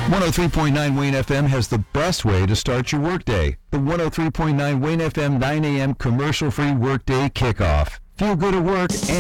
103.9 Wayne FM has the best way to start your workday. The 103.9 Wayne FM 9 a.m. commercial-free workday kickoff. Feel good at work and